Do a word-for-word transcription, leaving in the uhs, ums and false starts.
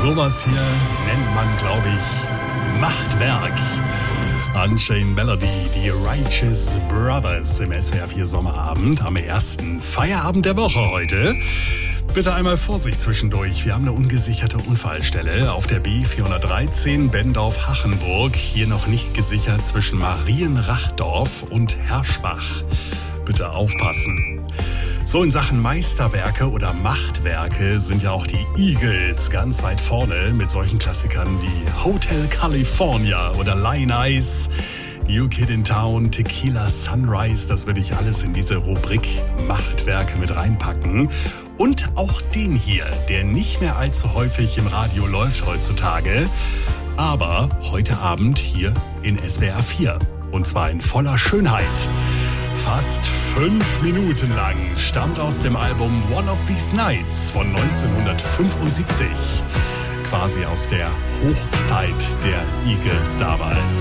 Sowas hier nennt man, glaube ich, Machtwerk. Unchained Melody, die Righteous Brothers im S W R vier Sommerabend am ersten Feierabend der Woche heute. Bitte einmal Vorsicht zwischendurch. Wir haben eine ungesicherte Unfallstelle auf der B vierhundertdreizehn Bendorf-Hachenburg. Hier noch nicht gesichert zwischen Marienrachdorf und Herschbach. Bitte aufpassen. So, in Sachen Meisterwerke oder Machtwerke sind ja auch die Eagles ganz weit vorne mit solchen Klassikern wie Hotel California oder Line Ice, New Kid in Town, Tequila Sunrise. Das würde ich alles in diese Rubrik Machtwerke mit reinpacken. Und auch den hier, der nicht mehr allzu häufig im Radio läuft heutzutage, aber heute Abend hier in S W R vier. Und zwar in voller Schönheit. Fast fünf Minuten lang, stammt aus dem Album One of These Nights von neunzehnhundertfünfundsiebzig. Quasi aus der Hochzeit der Eagles damals.